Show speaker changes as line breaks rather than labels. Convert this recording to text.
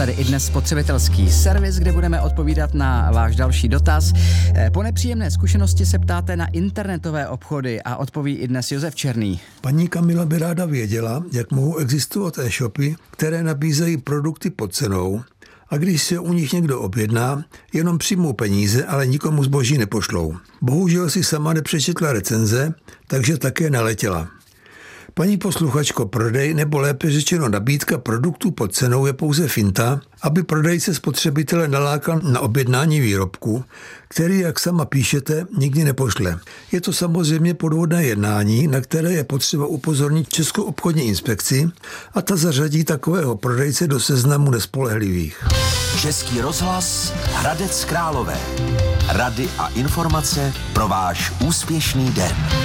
tady i dnes spotřebitelský servis, kde budeme odpovídat na váš další dotaz. Po nepříjemné zkušenosti se ptáte na internetové obchody a odpoví i dnes Josef Černý.
Paní Kamila by ráda věděla, jak mohou existovat e-shopy, které nabízejí produkty pod cenou, a když se u nich někdo objedná, jenom přijmou peníze, ale nikomu zboží nepošlou. Bohužel si sama nepřečetla recenze, takže také naletěla. Paní posluchačko, prodej, nebo lépe řečeno nabídka produktů pod cenou je pouze finta, aby prodejce spotřebitele nalákal na objednání výrobku, který, jak sama píšete, nikdy nepošle. Je to samozřejmě podvodné jednání, na které je potřeba upozornit Českou obchodní inspekci a ta zařadí takového prodejce do seznamu nespolehlivých.
Český rozhlas Hradec Králové. Rady a informace pro váš úspěšný den.